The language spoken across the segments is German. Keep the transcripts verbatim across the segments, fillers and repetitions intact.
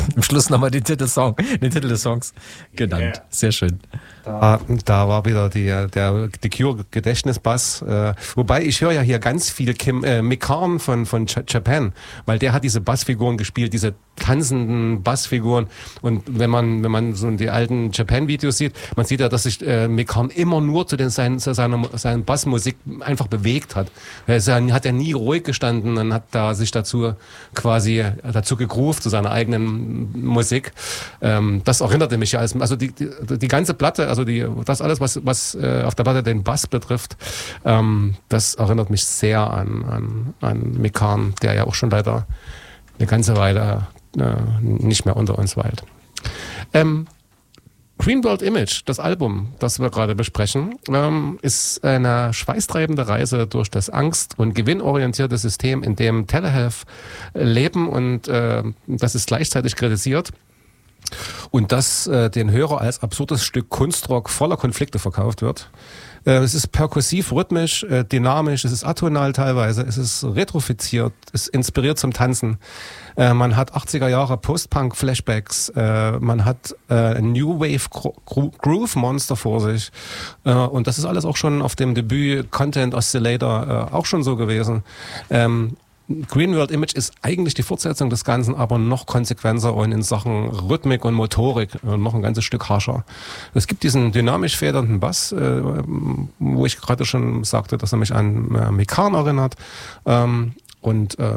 Am Schluss nochmal den Titelsong, den Titel des Songs genannt. Yeah. Sehr schön. Da, da war wieder die, der, die Cure Gedächtnisbass. Äh, wobei ich höre ja hier ganz viel Kim, äh, Mick Karn von, von Japan, weil der hat diese Bassfiguren gespielt, diese tanzenden Bassfiguren. Und wenn man, wenn man so die alten Japan-Videos sieht, man sieht ja, dass sich äh, Mick Karn immer nur zu, den, seinen, zu seiner, seiner Bassmusik einfach bewegt hat. Er ist ja, hat ja nie ruhig gestanden und hat da sich dazu quasi dazu gegroovt, zu seiner eigenen Musik. Ähm, das erinnerte mich ja, als, also die, die, die ganze Platte, also die, das alles, was, was äh, auf der Platte den Bass betrifft, ähm, das erinnert mich sehr an, an, an Mick Karn, der ja auch schon leider eine ganze Weile äh, nicht mehr unter uns weilt. Ähm, Green World Image, das Album, das wir gerade besprechen, ähm, ist eine schweißtreibende Reise durch das angst- und gewinnorientierte System, in dem Telehealth leben, und äh, das ist gleichzeitig kritisiert. Und das äh, den Hörer als absurdes Stück Kunstrock voller Konflikte verkauft wird. Äh, es ist perkussiv, rhythmisch, äh, dynamisch, es ist atonal teilweise, es ist retrofiziert, es inspiriert zum Tanzen. Äh, man hat achtziger Jahre Post-Punk-Flashbacks, äh, man hat äh, New Wave Gro- Groove Monster vor sich. Äh, und das ist alles auch schon auf dem Debüt Content Oscillator äh, auch schon so gewesen. Ähm, Green World Image ist eigentlich die Fortsetzung des Ganzen, aber noch konsequenter und in Sachen Rhythmik und Motorik noch ein ganzes Stück harscher. Es gibt diesen dynamisch federnden Bass, äh, wo ich gerade schon sagte, dass er mich an äh, Mick Karn erinnert. Ähm, und äh,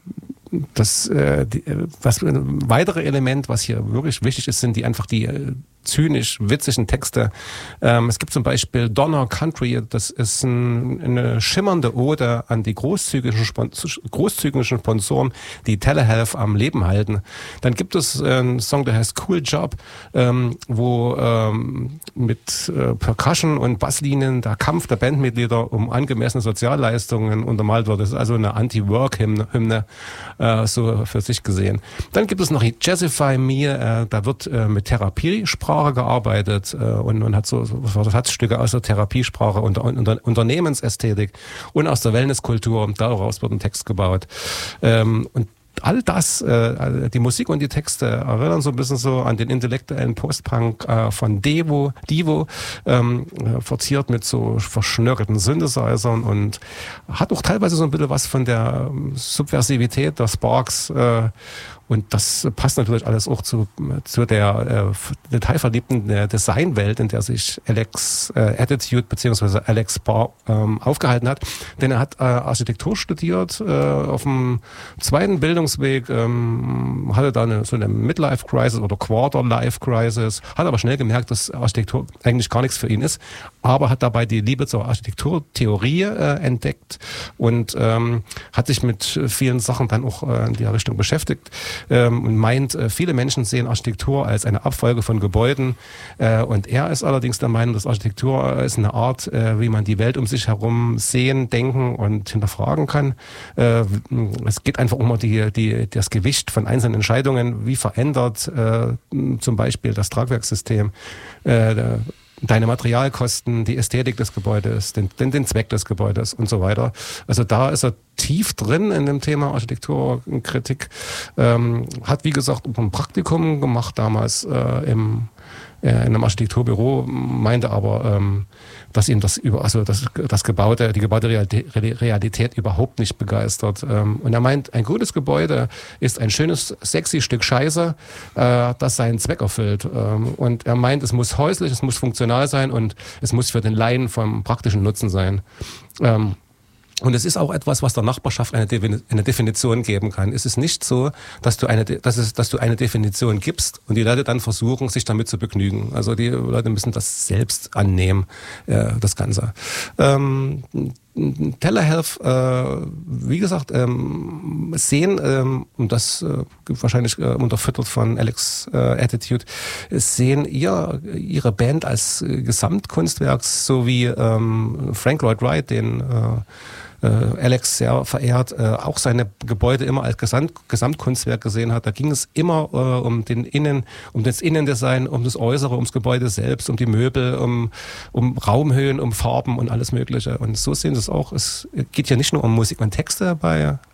das, äh, die, das weitere Element, was hier wirklich wichtig ist, sind die einfach die äh, zynisch witzigen Texte. Ähm, es gibt zum Beispiel Donner Country, das ist ein, eine schimmernde Ode an die großzügigen, Spon- großzügigen Sponsoren, die Telehealth am Leben halten. Dann gibt es einen Song, der heißt Cool Job, ähm, wo ähm, mit äh, Percussion und Basslinien der Kampf der Bandmitglieder um angemessene Sozialleistungen untermalt wird. Das ist also eine Anti-Work-Hymne, Hymne, äh, so für sich gesehen. Dann gibt es noch Jazzify Me, äh, da wird äh, mit Therapiesprache gearbeitet äh, und, und hat so, so Versatzstücke aus der Therapiesprache und unter, Unternehmensästhetik und aus der Wellnesskultur. Daraus wird ein Text gebaut. Ähm, und all das, äh, die Musik und die Texte erinnern so ein bisschen so an den intellektuellen Post-Punk äh, von Devo, Divo, ähm, verziert mit so verschnörkelten Synthesizern und hat auch teilweise so ein bisschen was von der Subversivität der Sparks, äh, und das passt natürlich alles auch zu, zu der äh, detailverliebten äh, Designwelt, in der sich Alex äh, Attitude bzw. Alex Barr ähm, aufgehalten hat. Denn er hat äh, Architektur studiert äh, auf dem zweiten Bildungsweg, ähm, hatte da eine, so eine Midlife-Crisis oder Quarter-Life-Crisis, hat aber schnell gemerkt, dass Architektur eigentlich gar nichts für ihn ist, aber hat dabei die Liebe zur Architekturtheorie äh, entdeckt und ähm, hat sich mit vielen Sachen dann auch äh, in der Richtung beschäftigt. Ähm, und meint, äh, viele Menschen sehen Architektur als eine Abfolge von Gebäuden, äh, und er ist allerdings der Meinung, dass Architektur ist eine Art, äh, wie man die Welt um sich herum sehen, denken und hinterfragen kann. Äh, es geht einfach um die, die, das Gewicht von einzelnen Entscheidungen, wie verändert äh, zum Beispiel das Tragwerkssystem äh, deine Materialkosten, die Ästhetik des Gebäudes, den, den, den Zweck des Gebäudes und so weiter. Also da ist er tief drin in dem Thema Architekturkritik. Ähm, hat, wie gesagt, ein Praktikum gemacht damals äh, im in einem Architekturbüro, meinte aber, ähm, dass ihm das über, also das, das Gebaute, die gebaute Realität überhaupt nicht begeistert. Ähm, und er meint, ein gutes Gebäude ist ein schönes, sexy Stück Scheiße, äh, das seinen Zweck erfüllt. Ähm, und er meint, es muss häuslich, es muss funktional sein und es muss für den Laien vom praktischen Nutzen sein. Ähm, Und es ist auch etwas, was der Nachbarschaft eine, De- eine Definition geben kann. Es ist nicht so, dass du eine, dass es, dass du eine Definition gibst und die Leute dann versuchen, sich damit zu begnügen. Also die Leute müssen das selbst annehmen, äh, das Ganze. Ähm, Telehealth, äh, wie gesagt, ähm, sehen, ähm, und das äh, wahrscheinlich äh, unterfüttert von Alex äh, Attitude, sehen ihr ihre Band als äh, Gesamtkunstwerk, so wie ähm, Frank Lloyd Wright, den äh, äh, Alex sehr verehrt, äh, auch seine Gebäude immer als Gesamt, Gesamtkunstwerk gesehen hat. Da ging es immer äh, um den Innen, um das Innendesign, um das Äußere, ums Gebäude selbst, um die Möbel, um, um Raumhöhen, um Farben und alles Mögliche. Und so sehen sie es auch. Es geht ja nicht nur um Musik und Texte bei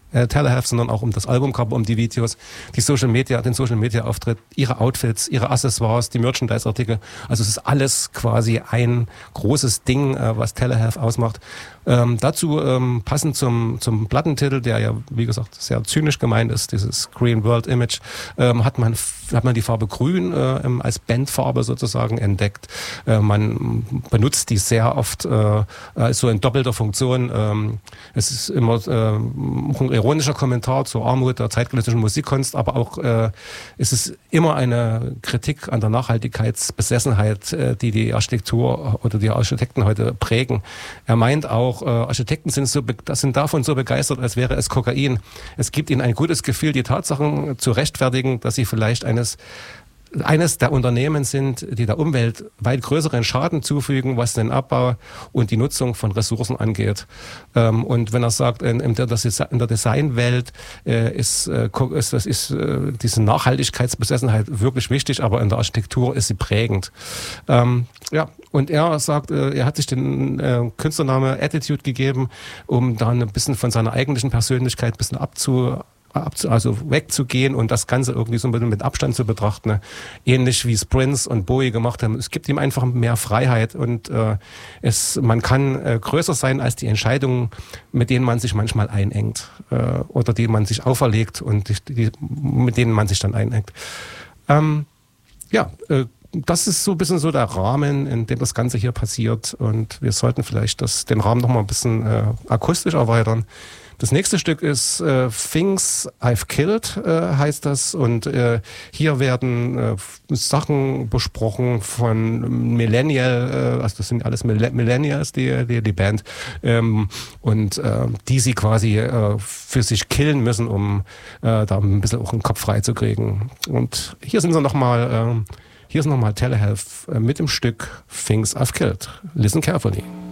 äh, Telehealth, sondern auch um das Albumcover, um die Videos, die Social Media, den Social Media Auftritt, ihre Outfits, ihre Accessoires, die Merchandise-Artikel. Also es ist alles quasi ein großes Ding, äh, was Telehealth ausmacht. Ähm, dazu ähm, passend zum zum Plattentitel, der ja wie gesagt sehr zynisch gemeint ist, dieses Green World Image, ähm, hat man hat man die Farbe Grün äh, als Bandfarbe sozusagen entdeckt. Äh, man benutzt die sehr oft äh, als so in doppelter Funktion. Ähm, es ist immer äh, ein ironischer Kommentar zur Armut der zeitgenössischen Musikkunst, aber auch äh, es ist immer eine Kritik an der Nachhaltigkeitsbesessenheit, äh, die die Architektur oder die Architekten heute prägen. Er meint auch, äh, Architekten sind so das sind davon so begeistert, als wäre es Kokain. Es gibt ihnen ein gutes Gefühl, die Tatsachen zu rechtfertigen, dass sie vielleicht eines eines der Unternehmen sind, die der Umwelt weit größeren Schaden zufügen, was den Abbau und die Nutzung von Ressourcen angeht. Ähm, und wenn er sagt, in, in, der, in der Designwelt äh, ist, äh, ist, das ist äh, diese Nachhaltigkeitsbesessenheit wirklich wichtig, aber in der Architektur ist sie prägend. Ähm, ja, und er sagt, äh, er hat sich den äh, Künstlername Attitude gegeben, um dann ein bisschen von seiner eigentlichen Persönlichkeit ein bisschen abzu also wegzugehen und das Ganze irgendwie so ein bisschen mit Abstand zu betrachten. Ne? Ähnlich wie es Prince und Bowie gemacht haben. Es gibt ihm einfach mehr Freiheit und äh, es, man kann äh, größer sein als die Entscheidungen, mit denen man sich manchmal einengt äh, oder die man sich auferlegt und die, die, mit denen man sich dann einengt. Ähm, ja, äh, das ist so ein bisschen so der Rahmen, in dem das Ganze hier passiert und wir sollten vielleicht das, den Rahmen noch mal ein bisschen äh, akustisch erweitern. Das nächste Stück ist äh, Things I've Killed, äh, heißt das. Und äh, hier werden äh, Sachen besprochen von Millennial, äh, also das sind alles Millennials, die, die, die Band, ähm, und äh, die sie quasi äh, für sich killen müssen, um äh, da ein bisschen auch den Kopf frei zu kriegen. Und hier sind sie nochmal, äh, hier ist nochmal Telehealth äh, mit dem Stück Things I've Killed. Listen carefully.